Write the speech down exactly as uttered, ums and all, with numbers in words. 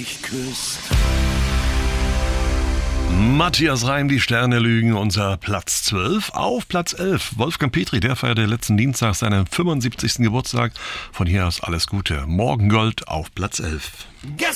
mich küsst. Matthias Reim, die Sterne lügen, unser Platz zwölf. Auf Platz elf, Wolfgang Petri, der feierte letzten Dienstag seinen fünfundsiebzigsten Geburtstag. Von hier aus alles Gute. Morgengold auf Platz elf.